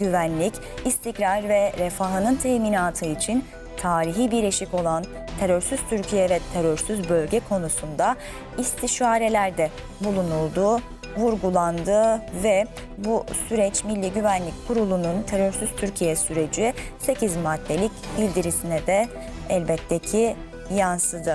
güvenlik, istikrar ve refahının teminatı için tarihi bir eşik olan terörsüz Türkiye ve terörsüz bölge konusunda istişarelerde bulunulduğu vurgulandı ve bu süreç Milli Güvenlik Kurulu'nun terörsüz Türkiye süreci 8 maddelik bildirisine de elbette ki yansıdı.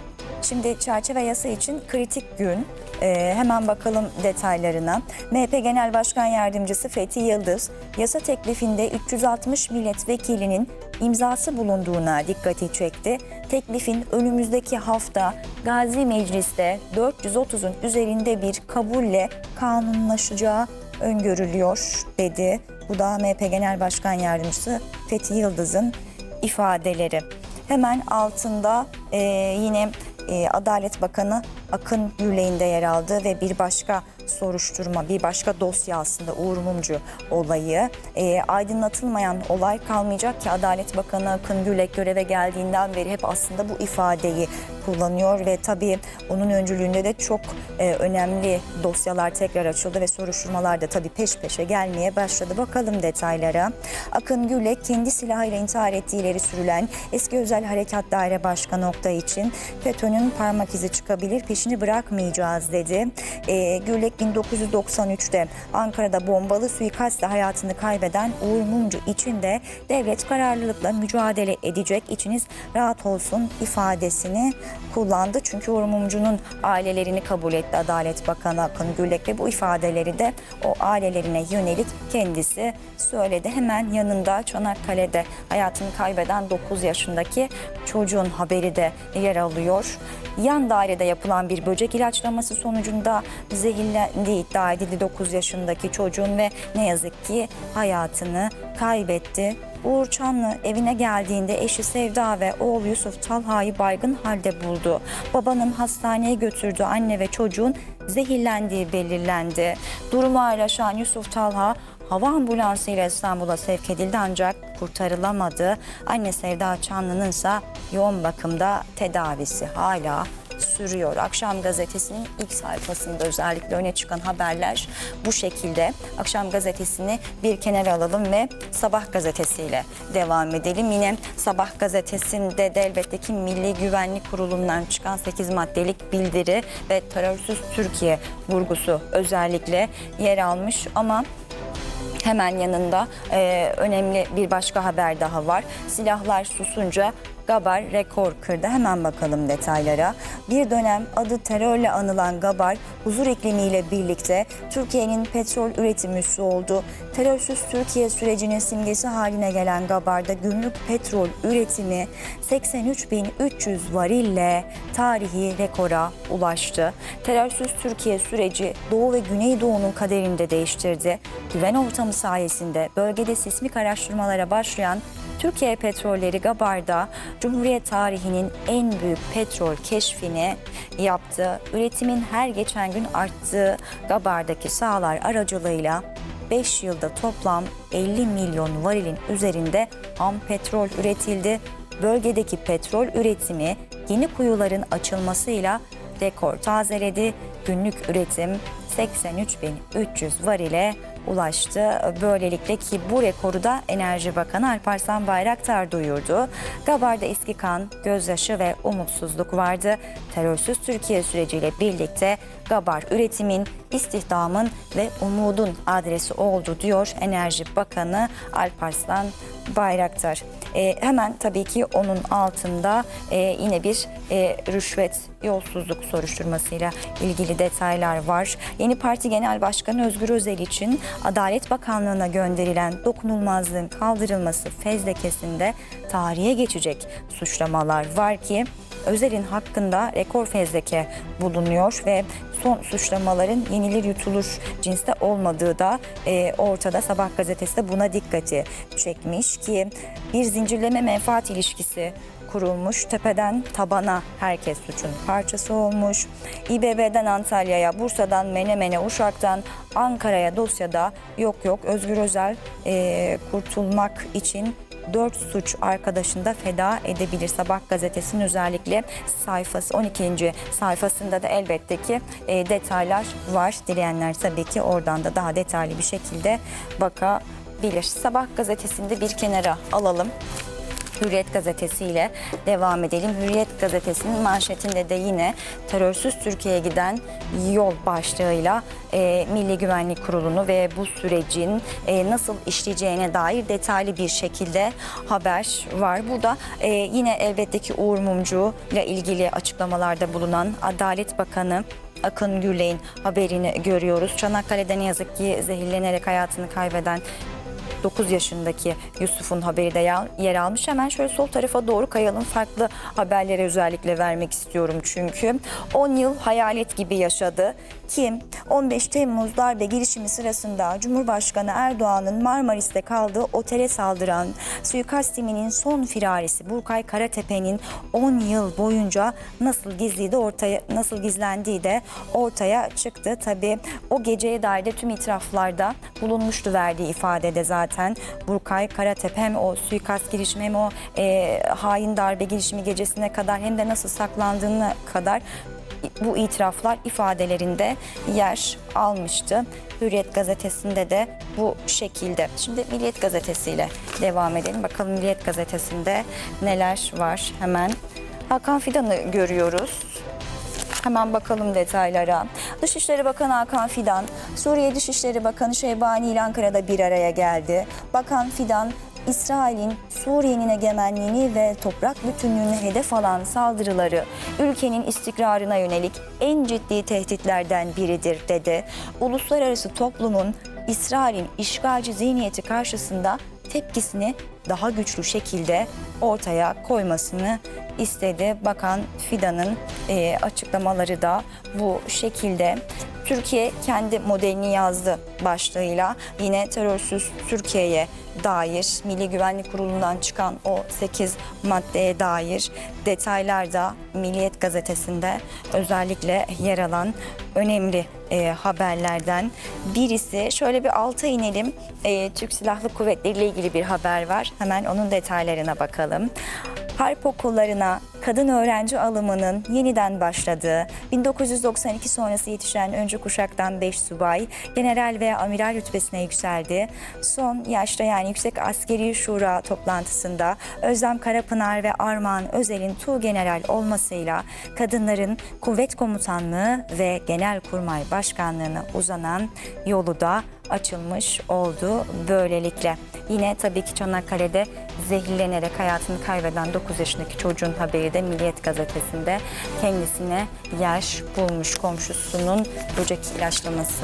Şimdi çerçeve yasa için kritik gün. Hemen bakalım detaylarına. MHP Genel Başkan Yardımcısı Fethi Yıldız, yasa teklifinde 360 milletvekilinin imzası bulunduğuna dikkati çekti. Teklifin önümüzdeki hafta Gazi Meclis'te 430'un üzerinde bir kabulle kanunlaşacağı öngörülüyor dedi. Bu da MHP Genel Başkan Yardımcısı Fethi Yıldız'ın ifadeleri. Hemen altında yine Adalet Bakanı Akın Gürlek'in de yer aldığı ve bir başka soruşturma, bir başka dosya aslında Uğur Mumcu olayı. Aydınlatılmayan olay kalmayacak ki Adalet Bakanı Akın Gürlek göreve geldiğinden beri hep aslında bu ifadeyi kullanıyor ve tabii onun öncülüğünde de çok önemli dosyalar tekrar açıldı ve soruşturmalar da tabii peş peşe gelmeye başladı. Bakalım detaylara. Akın Gürlek kendi silahıyla intihar ettiği ileri sürülen eski Özel Harekat Daire Başkanı Oktay için FETÖ'nün parmak izi çıkabilir, peşini bırakmayacağız dedi. Gürlek 1993'te Ankara'da bombalı suikastle hayatını kaybeden Uğur Mumcu için de devlet kararlılıkla mücadele edecek, içiniz rahat olsun ifadesini kullandı. Çünkü Uğur Mumcu'nun ailelerini kabul etti Adalet Bakanı Akın Gürlek ve bu ifadeleri de o ailelerine yönelik kendisi söyledi. Hemen yanında Çanakkale'de hayatını kaybeden 9 yaşındaki çocuğun haberi de yer alıyor. Yan dairede yapılan bir böcek ilaçlaması sonucunda zehirlendiği iddia edildi 9 yaşındaki çocuğun ve ne yazık ki hayatını kaybetti. Uğur Çanlı evine geldiğinde eşi Sevda ve oğlu Yusuf Talha'yı baygın halde buldu. Babanın hastaneye götürdüğü anne ve çocuğun zehirlendiği belirlendi. Durumu ağırlaşan Yusuf Talha hava ambulansıyla İstanbul'a sevk edildi ancak kurtarılamadı. Anne Sevda Çanlı'nın ise yoğun bakımda tedavisi hala sürüyor. Akşam Gazetesi'nin ilk sayfasında özellikle öne çıkan haberler bu şekilde. Akşam Gazetesi'ni bir kenara alalım ve Sabah gazetesiyle devam edelim. Yine Sabah gazetesinde de elbette ki Milli Güvenlik Kurulu'ndan çıkan 8 maddelik bildiri ve terörsüz Türkiye vurgusu özellikle yer almış ama hemen yanında önemli bir başka haber daha var. Silahlar susunca Gabar rekor kırdı. Hemen bakalım detaylara. Bir dönem adı terörle anılan Gabar, huzur iklimiyle birlikte Türkiye'nin petrol üretim üssü oldu. Terörsüz Türkiye sürecinin simgesi haline gelen Gabar'da günlük petrol üretimi 83.300 varille tarihi rekora ulaştı. Terörsüz Türkiye süreci Doğu ve Güneydoğu'nun kaderini de değiştirdi. Güven ortamı sayesinde bölgede sismik araştırmalara başlayan Türkiye Petrolleri Gabar'da Cumhuriyet tarihinin en büyük petrol keşfini yaptı. Üretimin her geçen gün arttığı Gabar'daki sahalar aracılığıyla 5 yılda toplam 50 milyon varilin üzerinde ham petrol üretildi. Bölgedeki petrol üretimi yeni kuyuların açılmasıyla rekor tazeledi. Günlük üretim 83.300 varile ulaştı. Böylelikle ki bu rekoru da Enerji Bakanı Alparslan Bayraktar duyurdu. Gabar'da eski kan, gözyaşı ve umutsuzluk vardı. Terörsüz Türkiye süreciyle birlikte Gabar üretimin, istihdamın ve umudun adresi oldu diyor Enerji Bakanı Alparslan Bayraktar. Hemen tabii ki onun altında yine bir rüşvet, yolsuzluk soruşturmasıyla ilgili detaylar var. Yeni Parti Genel Başkanı Özgür Özel için Adalet Bakanlığı'na gönderilen dokunulmazlığın kaldırılması fezlekesinde tarihe geçecek suçlamalar var ki Özel'in hakkında rekor fezleke bulunuyor ve son suçlamaların yenilir yutulur cinste olmadığı da ortada. Sabah gazetesi de buna dikkati çekmiş ki bir zincirleme menfaat ilişkisi kurulmuş. Tepeden tabana herkes suçun parçası olmuş. İBB'den Antalya'ya, Bursa'dan Menemen'e, Uşak'tan Ankara'ya dosyada yok. Özgür Özel kurtulmak için 4 suç arkadaşını da feda edebilir. Sabah gazetesinin özellikle sayfası 12. sayfasında da elbette ki detaylar var. Dileyenler tabii ki oradan da daha detaylı bir şekilde bakabilir. olabilir. Sabah gazetesinde bir kenara alalım. Hürriyet gazetesiyle devam edelim. Hürriyet gazetesinin manşetinde de yine terörsüz Türkiye'ye giden yol başlığıyla Milli Güvenlik Kurulu'nu ve bu sürecin nasıl işleyeceğine dair detaylı bir şekilde haber var. Burada yine elbette ki Uğur Mumcu ile ilgili açıklamalarda bulunan Adalet Bakanı Akın Gürley'in haberini görüyoruz. Çanakkale'de ne yazık ki zehirlenerek hayatını kaybeden 9 yaşındaki Yusuf'un haberi de yer almış. Hemen şöyle sol tarafa doğru kayalım. Farklı haberlere özellikle vermek istiyorum çünkü. 10 yıl hayalet gibi yaşadı. Kim? 15 Temmuz darbe girişimi sırasında Cumhurbaşkanı Erdoğan'ın Marmaris'te kaldığı otele saldıran suikast timinin son firarisi Burkay Karatepe'nin 10 yıl boyunca nasıl gizlendiği de ortaya çıktı. Tabii o geceye dair de tüm itiraflarda bulunmuştu verdiği ifadede zaten. Burkay Karatepe hem o suikast girişimi hem o hain darbe girişimi gecesine kadar hem de nasıl saklandığına kadar bu itiraflar ifadelerinde yer almıştı. Hürriyet gazetesinde de bu şekilde. Şimdi Milliyet gazetesiyle devam edelim. Bakalım Milliyet gazetesinde neler var hemen. Hakan Fidan'ı görüyoruz. Hemen bakalım detaylara. Dışişleri Bakanı Hakan Fidan, Suriye Dışişleri Bakanı Şeybani ile Ankara'da bir araya geldi. Bakan Fidan, İsrail'in Suriye'nin egemenliğini ve toprak bütünlüğünü hedef alan saldırıları ülkenin istikrarına yönelik en ciddi tehditlerden biridir dedi. Uluslararası toplumun İsrail'in işgalci zihniyeti karşısında tepkisini daha güçlü şekilde ortaya koymasını istedi. Bakan Fidan'ın açıklamaları da bu şekilde. Türkiye kendi modelini yazdı başlığıyla yine terörsüz Türkiye'ye dair Milli Güvenlik Kurulu'ndan çıkan o 8 maddeye dair detaylar da Milliyet gazetesinde özellikle yer alan önemli haberlerden birisi. Şöyle bir alta inelim. Türk Silahlı Kuvvetleri ile ilgili bir haber var. Hemen onun detaylarına bakalım. Harp okullarına kadın öğrenci alımının yeniden başladığı, 1992 sonrası yetişen öncü kuşaktan 5 subay, general ve amiral rütbesine yükseldi. Son yaşta yani Yüksek Askeri Şura toplantısında Özlem Karapınar ve Armağan Özel'in tuğgeneral olmasıyla kadınların kuvvet komutanlığı ve genelkurmay başkanlığına uzanan yolu da açılmış oldu böylelikle. Yine tabii ki Çanakkale'de zehirlenerek hayatını kaybeden 9 yaşındaki çocuğun haberi de Milliyet gazetesinde kendisine yer bulmuş. Komşusunun böcek ilaçlaması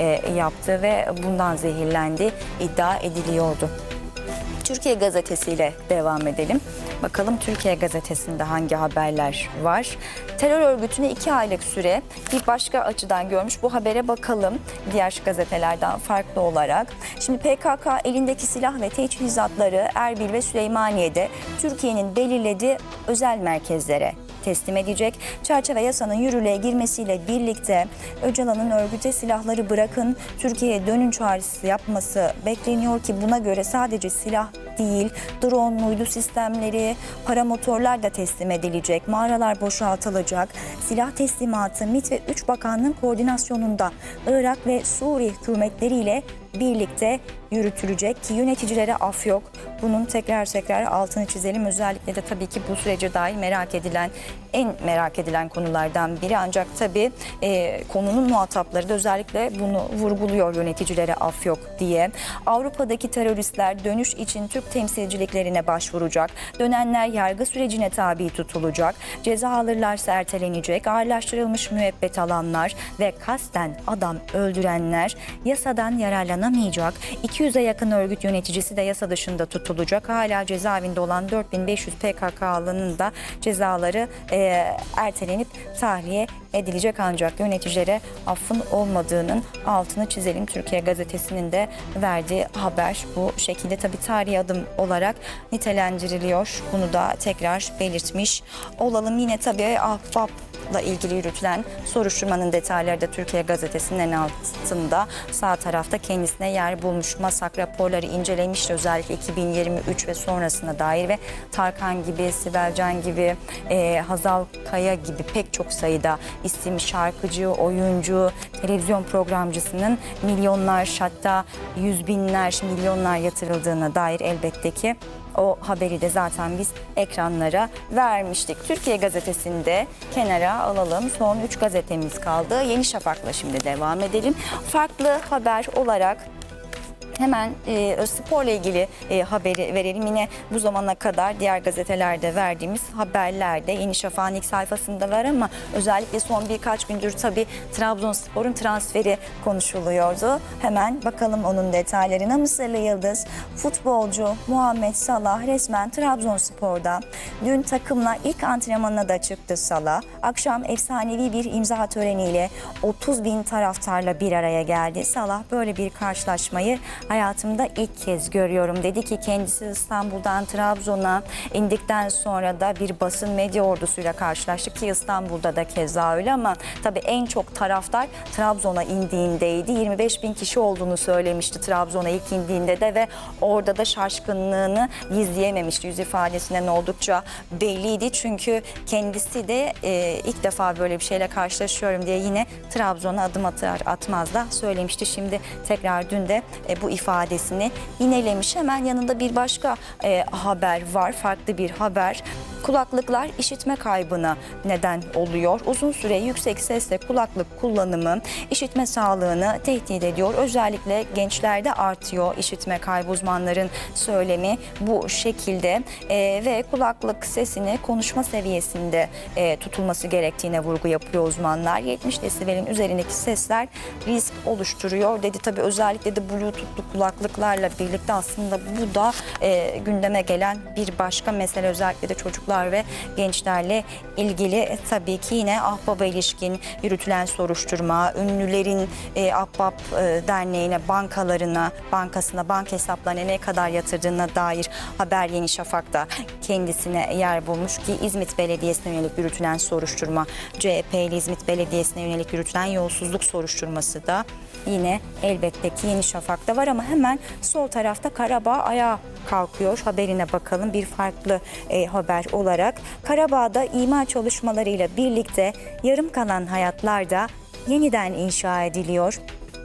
yaptı ve bundan zehirlendi iddia ediliyordu. Türkiye gazetesiyle devam edelim. Bakalım Türkiye gazetesinde hangi haberler var? Terör örgütüne 2 aylık süre bir başka açıdan görmüş. Bu habere bakalım diğer gazetelerden farklı olarak. Şimdi PKK elindeki silah ve teçhizatları Erbil ve Süleymaniye'de Türkiye'nin belirlediği özel merkezlere teslim edecek. Çerçeve yasanın yürürlüğe girmesiyle birlikte Öcalan'ın örgüte silahları bırakın Türkiye'ye dönün çağrısı yapması bekleniyor ki buna göre sadece silah değil, drone, uydu sistemleri, paramotorlar da teslim edilecek. Mağaralar boşaltılacak. Silah teslimatı MİT ve 3 bakanlığın koordinasyonunda Irak ve Suriye hükümetleriyle birlikte yürütülecek ki yöneticilere af yok. Bunun tekrar altını çizelim. Özellikle de tabii ki bu sürece dair en merak edilen konulardan biri. Ancak tabii konunun muhatapları da özellikle bunu vurguluyor, yöneticilere af yok diye. Avrupa'daki teröristler dönüş için Türk temsilciliklerine başvuracak. Dönenler yargı sürecine tabi tutulacak. Ceza alırlarsa ertelenecek. Ağırlaştırılmış müebbet alanlar ve kasten adam öldürenler yasadan yararlanamayacak. 200'e yakın örgüt yöneticisi de yasa dışında tutulacak. Hala cezaevinde olan 4500 PKK'lının da cezaları ertelenip tahliye edilecek, ancak yöneticilere affın olmadığının altını çizelim. Türkiye gazetesinin de verdiği haber bu şekilde. Tabii tarihi adım olarak nitelendiriliyor. Bunu da tekrar belirtmiş olalım. Yine tabii Ahbap konuyla ilgili yürütülen soruşturmanın detayları da Türkiye Gazetesi'nin en altında sağ tarafta kendisine yer bulmuş. MASAK raporları incelemişti özellikle 2023 ve sonrasına dair ve Tarkan gibi, Sibel Can gibi, Hazal Kaya gibi pek çok sayıda isim, şarkıcı, oyuncu, televizyon programcısının milyonlar, hatta yüz binler, milyonlar yatırıldığına dair elbette ki o haberi de zaten biz ekranlara vermiştik. Türkiye Gazetesi'nde kenara alalım. Son 3 gazetemiz kaldı. Yeni Şafak'la şimdi devam edelim. Farklı haber olarak hemen sporla ilgili haberi verelim. Yine bu zamana kadar diğer gazetelerde verdiğimiz haberlerde Yeni Şafak'ın ilk sayfasında var ama özellikle son birkaç gündür tabii Trabzonspor'un transferi konuşuluyordu. Hemen bakalım onun detaylarına. Mısırlı yıldız futbolcu Muhammed Salah resmen Trabzonspor'da. Dün takımla ilk antrenmanına da çıktı Salah. Akşam efsanevi bir imza töreniyle 30 bin taraftarla bir araya geldi. Salah böyle bir karşılaşmayı hayatımda ilk kez görüyorum dedi ki kendisi İstanbul'dan Trabzon'a indikten sonra da bir basın medya ordusuyla karşılaştık ki İstanbul'da da keza öyle ama tabii en çok taraftar Trabzon'a indiğindeydi. 25 bin kişi olduğunu söylemişti Trabzon'a ilk indiğinde de ve orada da şaşkınlığını gizleyememişti. Yüz ifadesinden oldukça belliydi çünkü kendisi de ilk defa böyle bir şeyle karşılaşıyorum diye yine Trabzon'a adım atar atmaz da söylemişti. Şimdi tekrar dün de bu ifadesini yinelemiş. Hemen yanında bir başka haber var. Farklı bir haber. Kulaklıklar işitme kaybına neden oluyor. Uzun süre yüksek sesle kulaklık kullanımı işitme sağlığını tehdit ediyor. Özellikle gençlerde artıyor işitme kaybı, uzmanların söylemi bu şekilde ve kulaklık sesini konuşma seviyesinde tutulması gerektiğine vurgu yapıyor uzmanlar. 70 desibelin üzerindeki sesler risk oluşturuyor dedi. Tabii özellikle de Bluetooth'lu kulaklıklarla birlikte aslında bu da gündeme gelen bir başka mesele, özellikle de çocuklar ve gençlerle ilgili. Tabii ki yine Ahbap'a ilişkin yürütülen soruşturma, ünlülerin Ahbap Derneği'ne, bankasına, banka hesaplarına ne kadar yatırdığına dair haber Yeni Şafak'ta kendisine yer bulmuş ki İzmit Belediyesi'ne yönelik yürütülen soruşturma, CHP'li İzmit Belediyesi'ne yönelik yürütülen yolsuzluk soruşturması da yine elbette ki Yeni Şafak'ta var ama hemen sol tarafta Karabağ ayağa kalkıyor. Haberine bakalım bir farklı haber olarak. Karabağ'da imar çalışmalarıyla birlikte yarım kalan hayatlar da yeniden inşa ediliyor.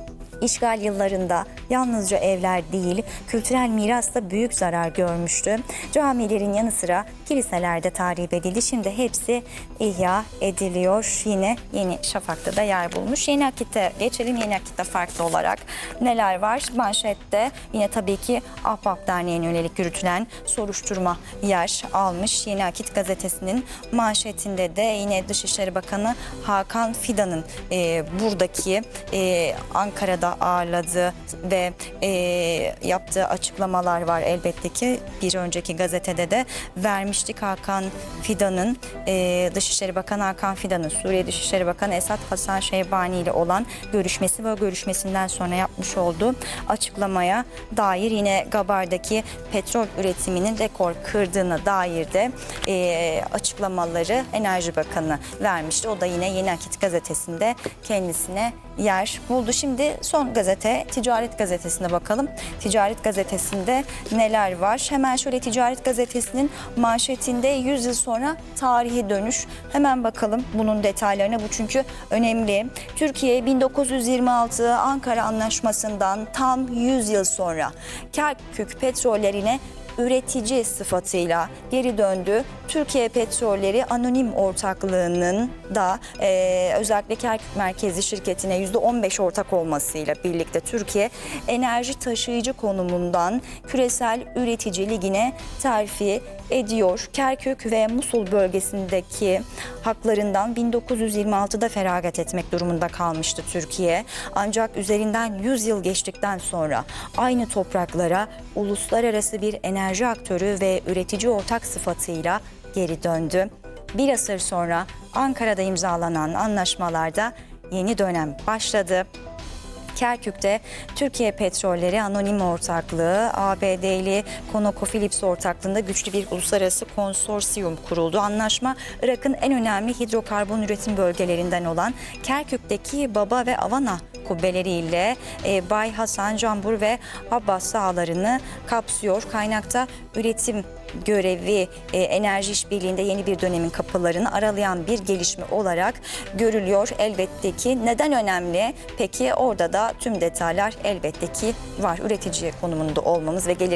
İşgal yıllarında yalnızca evler değil, kültürel miras da büyük zarar görmüştü. Camilerin yanı sıra kiliseler de tahrip edildi. Şimdi hepsi ihya ediliyor. Yine Yeni Şafak'ta da yer bulmuş. Yeni Akit'e geçelim. Yeni Akit'te farklı olarak neler var? Manşette yine tabii ki Ahbap Derneği'ne yönelik yürütülen soruşturma yer almış. Yeni Akit gazetesinin manşetinde de yine Dışişleri Bakanı Hakan Fidan'ın buradaki Ankara'da ağırladığı ve yaptığı açıklamalar var elbette ki. Bir önceki gazetede de vermiştik Hakan Fidan'ın, Dışişleri Bakanı Hakan Fidan'ın Suriye Dışişleri Bakanı Esad Hasan Şeybani ile olan görüşmesi ve o görüşmesinden sonra yapmış olduğu açıklamaya dair yine Gabar'daki petrol üretiminin rekor kırdığına dair de açıklamaları Enerji Bakanı vermişti. O da yine Yeni Akit gazetesinde kendisine yer buldu. Şimdi son gazete Ticaret Gazetesi'ne bakalım. Ticaret Gazetesi'nde neler var? Hemen şöyle Ticaret Gazetesi'nin manşetinde 100 yıl sonra tarihi dönüş. Hemen bakalım bunun detaylarına. Bu çünkü önemli. Türkiye 1926 Ankara Anlaşması'ndan tam 100 yıl sonra Kerkük petrollerine üretici sıfatıyla geri döndü. Türkiye Petrolleri Anonim Ortaklığı'nın da özellikle Kerkük merkezli şirketine %15 ortak olmasıyla birlikte Türkiye enerji taşıyıcı konumundan küresel üretici ligine terfi ediyor. Kerkük ve Musul bölgesindeki haklarından 1926'da feragat etmek durumunda kalmıştı Türkiye. Ancak üzerinden 100 yıl geçtikten sonra aynı topraklara uluslararası bir enerji aktörü ve üretici ortak sıfatıyla geri döndü. Bir asır sonra Ankara'da imzalanan anlaşmalarda yeni dönem başladı. Kerkük'te Türkiye Petrolleri Anonim Ortaklığı, ABD'li ConocoPhillips ortaklığında güçlü bir uluslararası konsorsiyum kuruldu. Anlaşma, Irak'ın en önemli hidrokarbon üretim bölgelerinden olan Kerkük'teki Baba ve Avana kubbeleriyle Bay Hasan, Cambur ve Abbas sahalarını kapsıyor. Kaynakta üretim görevi enerji işbirliğinde yeni bir dönemin kapılarını aralayan bir gelişme olarak görülüyor. Elbette ki neden önemli? Peki orada da tüm detaylar elbette ki var. Üretici konumunda olmamız ve gelir